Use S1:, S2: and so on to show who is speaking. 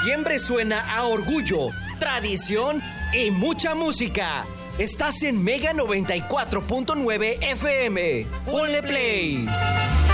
S1: Septiembre suena a orgullo, tradición y mucha música. Estás en Mega 94.9 FM. Ponle play.